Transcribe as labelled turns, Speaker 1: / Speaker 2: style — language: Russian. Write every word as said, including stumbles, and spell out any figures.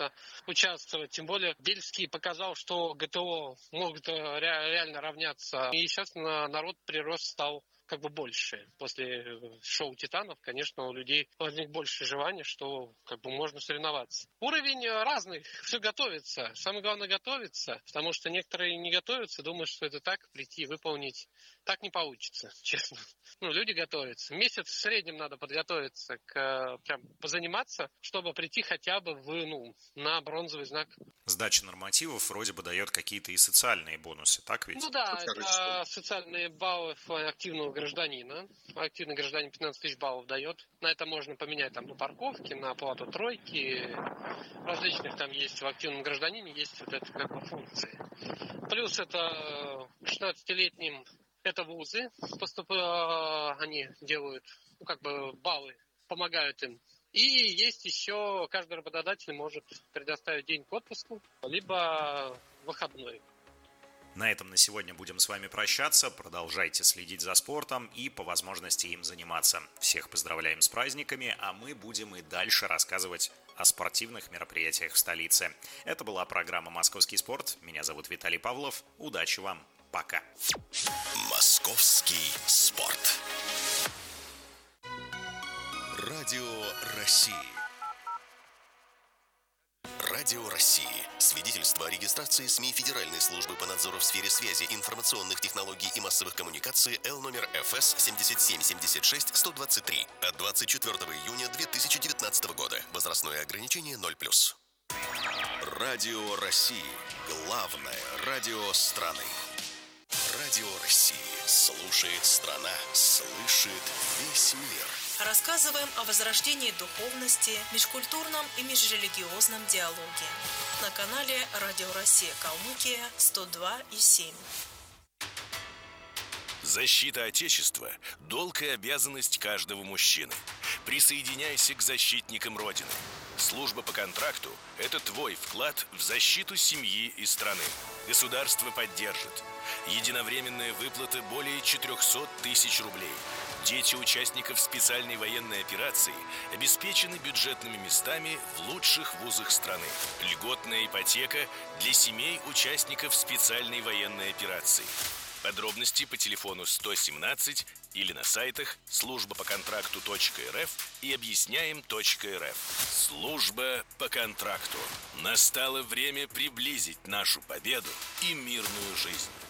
Speaker 1: собирается участвовать. Тем более Бельский показал, что ГТО могут реально равняться. И сейчас народ прирост стал как бы больше. После шоу «Титанов», конечно, у людей возник больше желания, что как бы можно соревноваться. Уровень разный, все готовится. Самое главное готовиться, потому что некоторые не готовятся, думают, что это так, прийти, выполнить. Так не получится, честно. Ну, люди готовятся. Месяц в среднем надо подготовиться, к, прям позаниматься, чтобы прийти хотя бы в, ну, на бронзовый знак.
Speaker 2: Сдача нормативов вроде бы дает какие-то и социальные бонусы, так ведь?
Speaker 1: Ну да, это социальные баллы активного гражданина. Активный гражданин пятнадцать тысяч баллов дает. На это можно поменять там на парковке, на оплату тройки. Различных там есть в активном гражданине, есть вот это как бы функции. Плюс это шестнадцатилетним это вузы. Поступ... Они делают, ну, как бы баллы, помогают им. И есть еще, каждый работодатель может предоставить день к отпуску, либо выходной.
Speaker 2: На этом на сегодня будем с вами прощаться. Продолжайте следить за спортом и по возможности им заниматься. Всех поздравляем с праздниками, а мы будем и дальше рассказывать о спортивных мероприятиях в столице. Это была программа «Московский спорт». Меня зовут Виталий Павлов. Удачи вам. Пока.
Speaker 3: Московский спорт. Радио России. Радио России. Свидетельство о регистрации СМИ Федеральной службы по надзору в сфере связи, информационных технологий и массовых коммуникаций Л номер эф эс семь семь семь шесть сто двадцать три от двадцать четвёртого июня две тысячи девятнадцатого года. Возрастное ограничение ноль плюс. Радио России. Главное радио страны. Радио России. Слушает страна. Слышит весь мир.
Speaker 4: Рассказываем о возрождении духовности, межкультурном и межрелигиозном диалоге. На канале Радио Россия Калмыкия сто два и семь.
Speaker 3: Защита Отечества – долг и обязанность каждого мужчины. Присоединяйся к защитникам Родины. Служба по контракту – это твой вклад в защиту семьи и страны. Государство поддержит. Единовременная выплата более четыреста тысяч рублей. Дети участников специальной военной операции обеспечены бюджетными местами в лучших вузах страны. Льготная ипотека для семей участников специальной военной операции. Подробности по телефону сто семнадцать или на сайтах служба по контракту точка эр эф и объясняем точка эр эф. Служба по контракту. Настало время приблизить нашу победу и мирную жизнь.